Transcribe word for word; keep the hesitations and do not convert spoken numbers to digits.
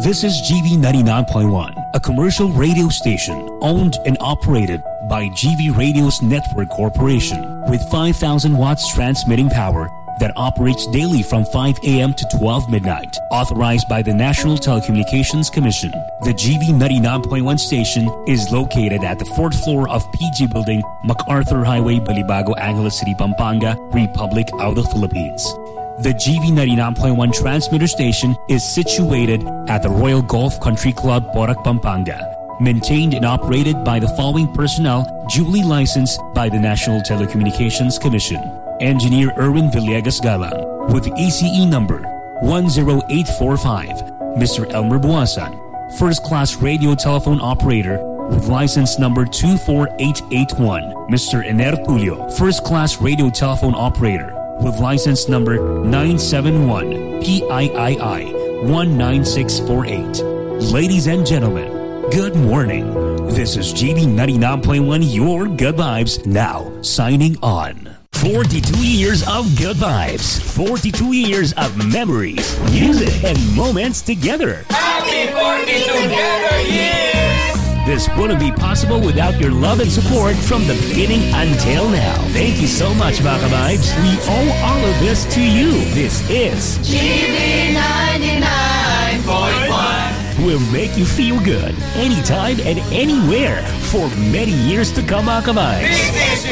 This is G V ninety-nine point one, a commercial radio station owned and operated by G V Radio's Network Corporation with five thousand watts transmitting power that operates daily from five a.m. to twelve midnight. Authorized by the National Telecommunications Commission. The G V ninety-nine point one station is located at the fourth floor of P G Building, MacArthur Highway, Balibago, Angeles City, Pampanga, Republic of the Philippines. The G V ninety-nine point one transmitter station is situated at the Royal Golf Country Club, Porac, Pampanga. Maintained and operated by the following personnel duly licensed by the National Telecommunications Commission. Engineer Erwin Villegas Galang with E C E number one zero eight four five. Mister Elmer Buasan, First Class Radio Telephone Operator with license number two four eight eight one. Mister Ener Tulio, First Class Radio Telephone Operator with license number nine seven one P I I I one nine six four eight. Ladies and gentlemen, good morning. This is G V ninety-nine point one, your good vibes, now signing on. forty-two years of good vibes. forty-two years of memories, music, and moments together. Happy forty together years! This wouldn't be possible without your love and support from the beginning until now. Thank you so much, Baka Vibes. We owe all of this to you. This is G V ninety-nine point one. Will make you feel good anytime and anywhere for many years to come, Baka Vibes. This is